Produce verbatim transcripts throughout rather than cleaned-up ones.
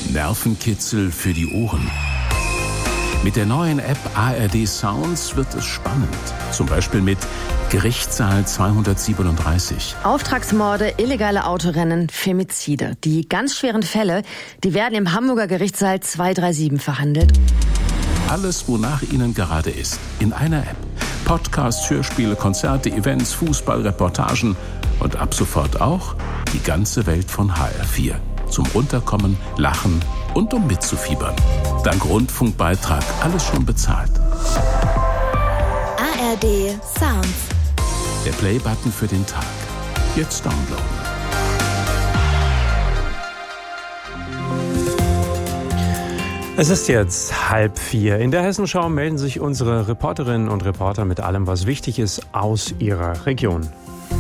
Nervenkitzel für die Ohren. Mit der neuen App A R D Sounds wird es spannend. Zum Beispiel mit Gerichtssaal zweihundertsiebenunddreißig. Auftragsmorde, illegale Autorennen, Femizide. Die ganz schweren Fälle, die werden im Hamburger Gerichtssaal zweihundertsiebenunddreißig verhandelt. Alles, wonach Ihnen gerade ist, in einer App. Podcasts, Hörspiele, Konzerte, Events, Fußball, Reportagen und ab sofort auch die ganze Welt von H R vier. Zum Runterkommen, Lachen und um mitzufiebern. Dank Rundfunkbeitrag alles schon bezahlt. A R D Sounds. Der Play-Button für den Tag. Jetzt downloaden. Es ist jetzt halb vier. In der Hessenschau melden sich unsere Reporterinnen und Reporter mit allem, was wichtig ist, aus ihrer Region.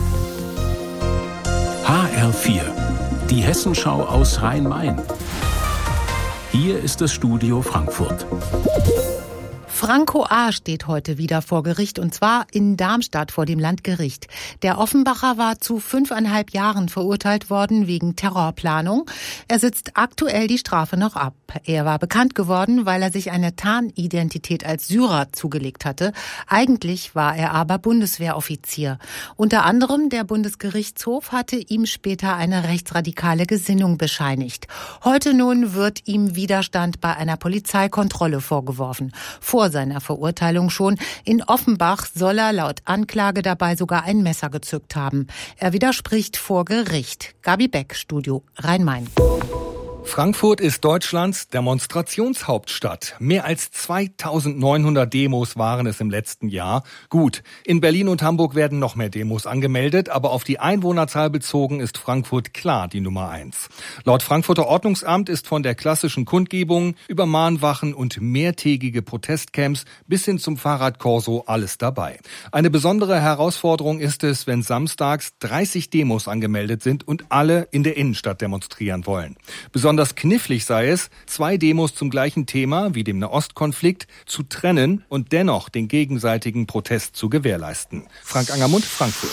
H R vier. Die Hessenschau aus Rhein-Main. Hier ist das Studio Frankfurt. Franco A. steht heute wieder vor Gericht, und zwar in Darmstadt vor dem Landgericht. Der Offenbacher war zu fünfeinhalb Jahren verurteilt worden wegen Terrorplanung. Er sitzt aktuell die Strafe noch ab. Er war bekannt geworden, weil er sich eine Tarnidentität als Syrer zugelegt hatte. Eigentlich war er aber Bundeswehroffizier. Unter anderem der Bundesgerichtshof hatte ihm später eine rechtsradikale Gesinnung bescheinigt. Heute nun wird ihm Widerstand bei einer Polizeikontrolle vorgeworfen. Vor seiner Verurteilung schon. In Offenbach soll er laut Anklage dabei sogar ein Messer gezückt haben. Er widerspricht vor Gericht. Gabi Beck, Studio Rhein-Main. Frankfurt ist Deutschlands Demonstrationshauptstadt. Mehr als zweitausendneunhundert Demos waren es im letzten Jahr. Gut, in Berlin und Hamburg werden noch mehr Demos angemeldet, aber auf die Einwohnerzahl bezogen ist Frankfurt klar die Nummer eins. Laut Frankfurter Ordnungsamt ist von der klassischen Kundgebung über Mahnwachen und mehrtägige Protestcamps bis hin zum Fahrradkorso alles dabei. Eine besondere Herausforderung ist es, wenn samstags dreißig Demos angemeldet sind und alle in der Innenstadt demonstrieren wollen. Besonders Besonders knifflig sei es, zwei Demos zum gleichen Thema wie dem Nahostkonflikt zu trennen und dennoch den gegenseitigen Protest zu gewährleisten. Frank Angermund, Frankfurt.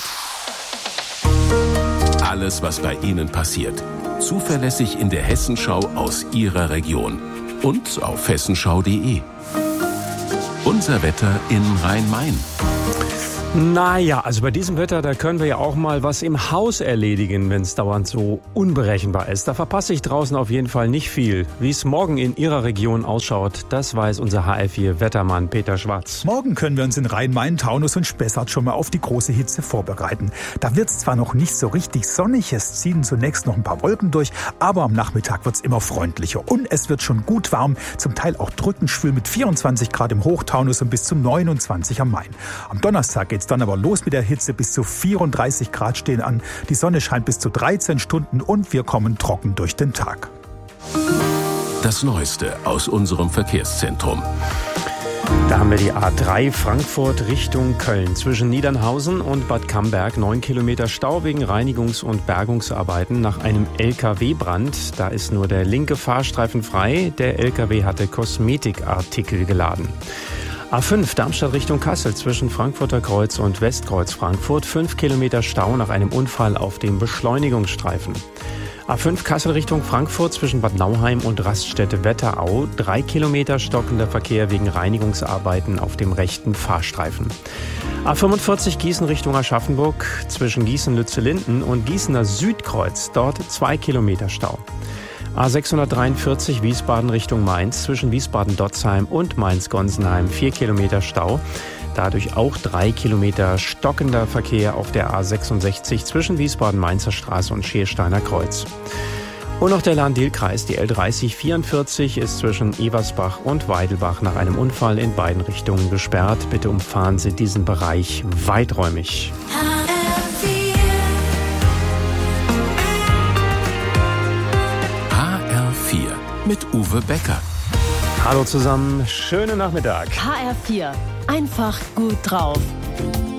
Alles, was bei Ihnen passiert. Zuverlässig in der Hessenschau aus Ihrer Region. Und auf hessenschau punkt de. Unser Wetter in Rhein-Main. Naja, also bei diesem Wetter, da können wir ja auch mal was im Haus erledigen, wenn es dauernd so unberechenbar ist. Da verpasse ich draußen auf jeden Fall nicht viel. Wie es morgen in Ihrer Region ausschaut, das weiß unser H R vier Wettermann Peter Schwarz. Morgen können wir uns in Rhein-Main, Taunus und Spessart schon mal auf die große Hitze vorbereiten. Da wird es zwar noch nicht so richtig sonnig, es ziehen zunächst noch ein paar Wolken durch, aber am Nachmittag wird es immer freundlicher. Und es wird schon gut warm, zum Teil auch drückend schwül mit vierundzwanzig Grad im Hochtaunus und bis zu neunundzwanzig am Main. Am Donnerstag geht's dann aber los mit der Hitze, bis zu vierunddreißig Grad stehen an. Die Sonne scheint bis zu dreizehn Stunden und wir kommen trocken durch den Tag. Das Neueste aus unserem Verkehrszentrum. Da haben wir die A drei Frankfurt Richtung Köln. Zwischen Niedernhausen und Bad Camberg neun Kilometer Stau wegen Reinigungs- und Bergungsarbeiten nach einem L K W-Brand. Da ist nur der linke Fahrstreifen frei. Der L K W hatte Kosmetikartikel geladen. A fünf Darmstadt Richtung Kassel zwischen Frankfurter Kreuz und Westkreuz Frankfurt. fünf Kilometer Stau nach einem Unfall auf dem Beschleunigungsstreifen. A fünf Kassel Richtung Frankfurt zwischen Bad Nauheim und Raststätte Wetterau. drei Kilometer stockender Verkehr wegen Reinigungsarbeiten auf dem rechten Fahrstreifen. A fünfundvierzig Gießen Richtung Aschaffenburg zwischen Gießen-Lützellinden und Gießener Südkreuz. Dort zwei Kilometer Stau. A sechshundertdreiundvierzig Wiesbaden Richtung Mainz zwischen Wiesbaden-Dotzheim und Mainz-Gonsenheim vier Kilometer Stau. Dadurch auch drei Kilometer stockender Verkehr auf der A sechsundsechzig zwischen Wiesbaden-Mainzer Straße und Schiersteiner Kreuz. Und noch der Lahn-Dill-Kreis, die L dreißig vierundvierzig ist zwischen Eversbach und Weidelbach nach einem Unfall in beiden Richtungen gesperrt. Bitte umfahren Sie diesen Bereich weiträumig. Mit Uwe Becker. Hallo zusammen, schönen Nachmittag. H R vier, einfach gut drauf.